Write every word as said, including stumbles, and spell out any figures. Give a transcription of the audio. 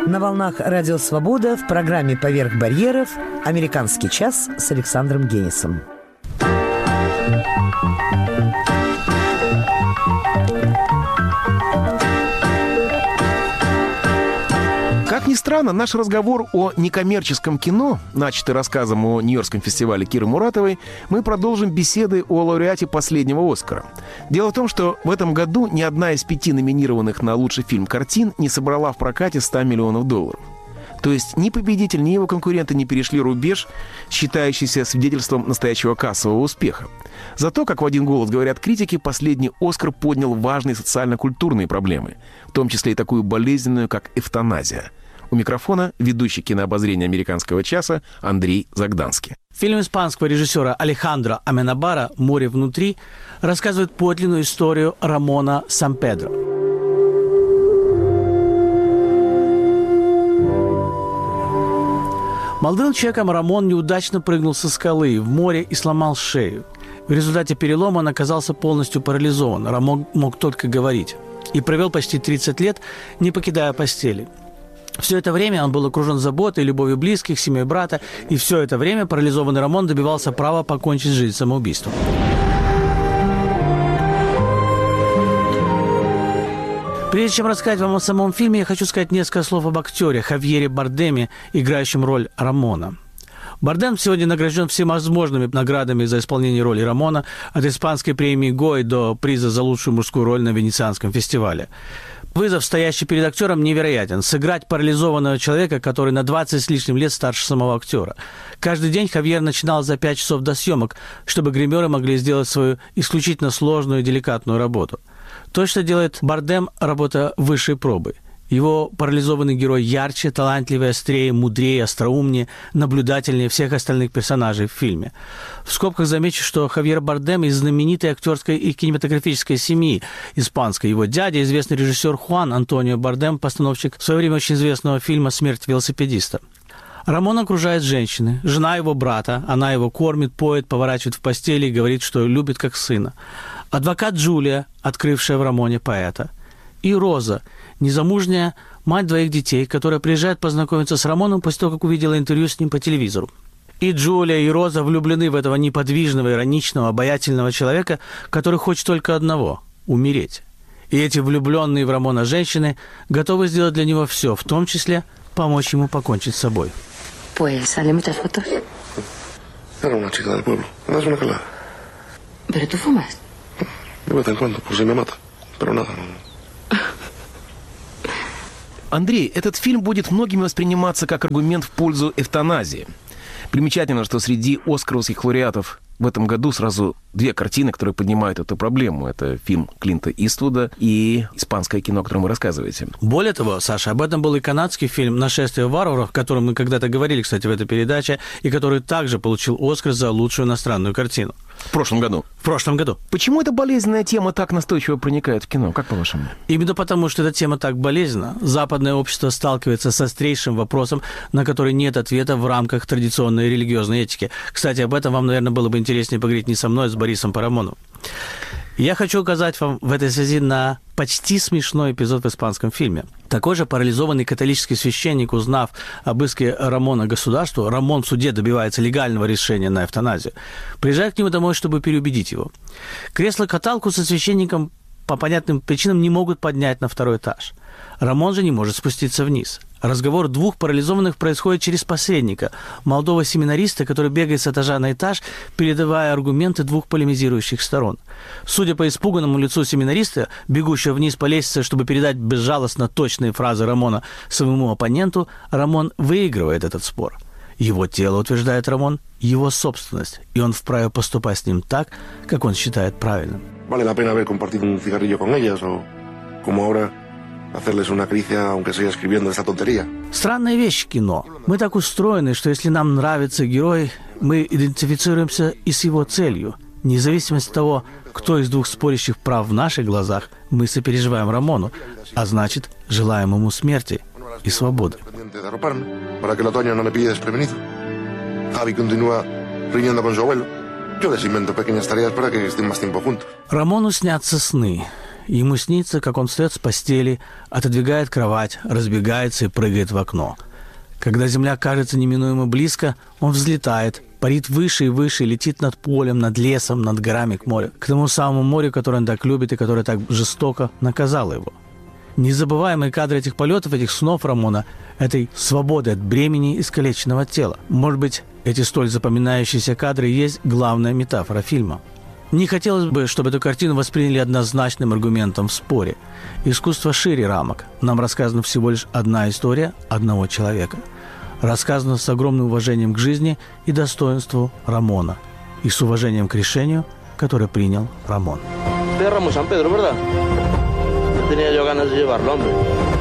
На волнах «Радио Свобода» в программе «Поверх барьеров» «Американский час» с Александром Генисом. Как ни странно, наш разговор о некоммерческом кино, начатый рассказом о Нью-Йоркском фестивале Киры Муратовой, мы продолжим беседы о лауреате последнего «Оскара». Дело в том, что в этом году ни одна из пяти номинированных на лучший фильм картин не собрала в прокате сто миллионов долларов. То есть ни победитель, ни его конкуренты не перешли рубеж, считающийся свидетельством настоящего кассового успеха. Зато, как в один голос говорят критики, последний «Оскар» поднял важные социально-культурные проблемы, в том числе и такую болезненную, как эвтаназия. У микрофона ведущий кинообозрения «Американского часа» Андрей Загданский. Фильм испанского режиссера Алехандро Аменабара «Море внутри» рассказывает подлинную историю Рамона Сампедро. Молодым человеком Рамон неудачно прыгнул со скалы в море и сломал шею. В результате перелома он оказался полностью парализован. Рамон мог только говорить. И провел почти тридцать лет, не покидая постели. Все это время он был окружен заботой, любовью близких, семьей брата. И все это время парализованный Рамон добивался права покончить жизнь самоубийством. Прежде чем рассказать вам о самом фильме, я хочу сказать несколько слов об актере Хавьере Бардеме, играющем роль Рамона. Бардем сегодня награжден всевозможными наградами за исполнение роли Рамона, от испанской премии Гой до приза за лучшую мужскую роль на Венецианском фестивале. Вызов, стоящий перед актером, невероятен. Сыграть парализованного человека, который на двадцать с лишним лет старше самого актера. Каждый день Хавьер начинал за пять часов до съемок, чтобы гримеры могли сделать свою исключительно сложную и деликатную работу. То, что делает Бардем, работа высшей пробы. Его парализованный герой ярче, талантливее, острее, мудрее, остроумнее, наблюдательнее всех остальных персонажей в фильме. В скобках замечу, что Хавьер Бардем из знаменитой актерской и кинематографической семьи испанской. Его дядя, известный режиссер Хуан Антонио Бардем, постановщик в свое время очень известного фильма «Смерть велосипедиста». Рамон окружает женщины. Жена его брата. Она его кормит, поет, поворачивает в постели и говорит, что любит как сына. Адвокат Джулия, открывшая в Рамоне поэта. И Роза, незамужняя мать двоих детей, которая приезжает познакомиться с Рамоном после того, как увидела интервью с ним по телевизору. И Джулия, и Роза влюблены в этого неподвижного, ироничного, обаятельного человека, который хочет только одного – умереть. И эти влюбленные в Рамона женщины готовы сделать для него все, в том числе помочь ему покончить с собой. Pues sale muchas fotos. Era una chica del pueblo. ¿Me das una calada? ¿Pero tú fumas? De vez en cuando, por si me mata. Pero nada, no. Андрей, этот фильм будет многими восприниматься как аргумент в пользу эвтаназии. Примечательно, что среди оскаровских лауреатов в этом году сразу две картины, которые поднимают эту проблему. Это фильм Клинта Иствуда и испанское кино, о котором вы рассказываете. Более того, Саша, об этом был и канадский фильм «Нашествие варваров», о котором мы когда-то говорили, кстати, в этой передаче, и который также получил «Оскар» за лучшую иностранную картину. В прошлом году. В прошлом году. Почему эта болезненная тема так настойчиво проникает в кино? Как по-вашему? Именно потому, что эта тема так болезненна. Западное общество сталкивается с острейшим вопросом, на который нет ответа в рамках традиционной религиозной этики. Кстати, об этом вам, наверное, было бы интереснее поговорить не со мной, а с Борисом Парамоновым. Я хочу указать вам в этой связи на почти смешной эпизод в испанском фильме. Такой же парализованный католический священник, узнав об иске Рамона государству, Рамон в суде добивается легального решения на эвтаназию, приезжает к нему домой, чтобы переубедить его. Кресло-каталку со священником по понятным причинам не могут поднять на второй этаж. Рамон же не может спуститься вниз. Разговор двух парализованных происходит через посредника, молодого семинариста, который бегает с этажа на этаж, передавая аргументы двух полемизирующих сторон. Судя по испуганному лицу семинариста, бегущего вниз по лестнице, чтобы передать безжалостно точные фразы Рамона своему оппоненту, Рамон выигрывает этот спор. Его тело, утверждает Рамон, его собственность, и он вправе поступать с ним так, как он считает правильным. Vale la pena haber compartido un cigarrillo con ellas, o como ahora hacerles una caricia, aunque siga escribiendo esa tontería. Странная вещь кино. Мы так устроены, что если нам нравится герой, мы идентифицируемся и с его целью. Вне зависимости от того, кто из двух спорящих прав в наших глазах, мы сопереживаем Рамону, а значит, желаем ему смерти и свободы. Para que el otoño no me pille desprevenido. Javi continúa riñendo con su abuelo. Yo les invento pequeñas tareas para que estén más tiempo juntos. Рамону снятся сны. Ему снится, как он встает с постели, отодвигает кровать, разбегается и прыгает в окно. Когда земля кажется неминуемо близко, он взлетает, парит выше и выше, летит над полем, над лесом, над горами к морю. К тому самому морю, которое он так любит и которое так жестоко наказало его. Незабываемые кадры этих полетов, этих снов Рамона, этой свободы от бремени искалеченного тела. Может быть, эти столь запоминающиеся кадры и есть главная метафора фильма. Не хотелось бы, чтобы эту картину восприняли однозначным аргументом в споре. Искусство шире рамок. Нам рассказана всего лишь одна история одного человека. Рассказана с огромным уважением к жизни и достоинству Рамона. И с уважением к решению, которое принял Рамон. Tenía yo ganas de llevarlo, hombre.